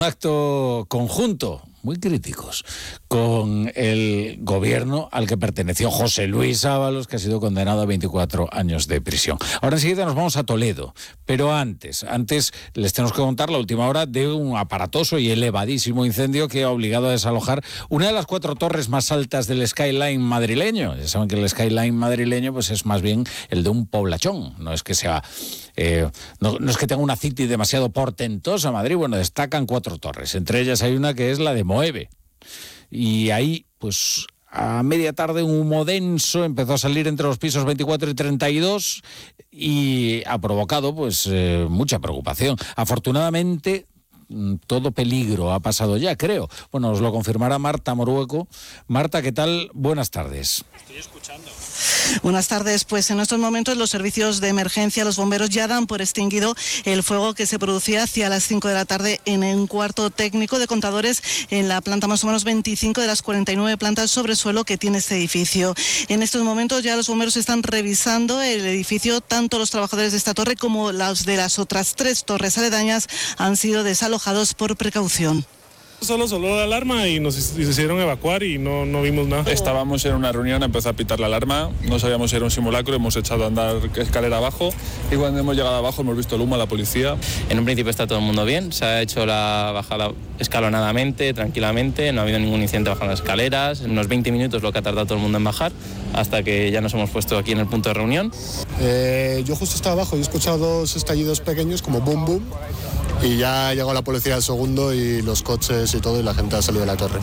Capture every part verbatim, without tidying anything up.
Acto conjunto, muy críticos, con el gobierno al que perteneció José Luis Ábalos, que ha sido condenado a veinticuatro años de prisión. Ahora enseguida nos vamos a Toledo, pero antes, antes les tenemos que contar la última hora de un aparatoso y elevadísimo incendio que ha obligado a desalojar una de las cuatro torres más altas del skyline madrileño. Ya saben que el skyline madrileño pues es más bien el de un poblachón, no es que sea... Eh, no, no es que tenga una city demasiado portentosa Madrid, bueno, destacan cuatro torres, entre ellas hay una que es la de Moeve, y ahí pues a media tarde un humo denso empezó a salir entre los pisos veinticuatro y treinta y dos y ha provocado pues eh, mucha preocupación. Afortunadamente todo peligro ha pasado ya, creo. Bueno, os lo confirmará Marta Morueco. Marta, ¿qué tal? Buenas tardes. Estoy escuchando. Buenas tardes. Pues en estos momentos los servicios de emergencia, los bomberos ya dan por extinguido el fuego que se producía hacia las cinco de la tarde en un cuarto técnico de contadores en la planta más o menos veinticinco de las cuarenta y nueve plantas sobre suelo que tiene este edificio. En estos momentos ya los bomberos están revisando el edificio, tanto los trabajadores de esta torre como los de las otras tres torres aledañas han sido desalojados por precaución. Solo sonó la alarma y nos hicieron evacuar y no, no vimos nada. Estábamos en una reunión, empezó a pitar la alarma, no sabíamos si era un simulacro, hemos echado a andar escalera abajo y cuando hemos llegado abajo hemos visto el humo a la policía. En un principio está todo el mundo bien, se ha hecho la bajada escalonadamente, tranquilamente, no ha habido ningún incidente bajando las escaleras, en unos veinte minutos lo que ha tardado todo el mundo en bajar, hasta que ya nos hemos puesto aquí en el punto de reunión. Eh, yo justo estaba abajo y he escuchado dos estallidos pequeños como boom boom. Y ya llegó la policía al segundo y los coches y todo y la gente ha salido de la torre.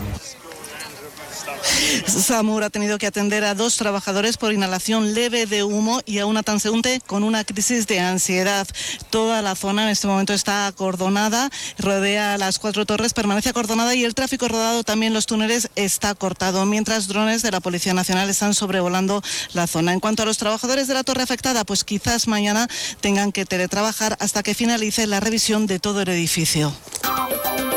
SAMUR ha tenido que atender a dos trabajadores por inhalación leve de humo y a una transeúnte con una crisis de ansiedad. Toda la zona en este momento está acordonada, rodea las cuatro torres, permanece acordonada y el tráfico rodado también los túneles está cortado, mientras drones de la Policía Nacional están sobrevolando la zona. En cuanto a los trabajadores de la torre afectada, pues quizás mañana tengan que teletrabajar hasta que finalice la revisión de todo el edificio.